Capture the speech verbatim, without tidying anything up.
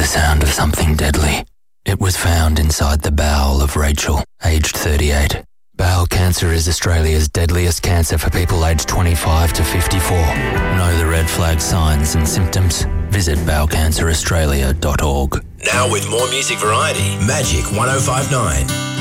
the sound of something deadly. It was found inside the bowel of Rachel, aged thirty-eight. Bowel cancer is Australia's deadliest cancer for people aged twenty-five to fifty-four. Know the red flag signs and symptoms? Visit bowel cancer australia dot org. Now with more music variety, Magic one oh five point nine.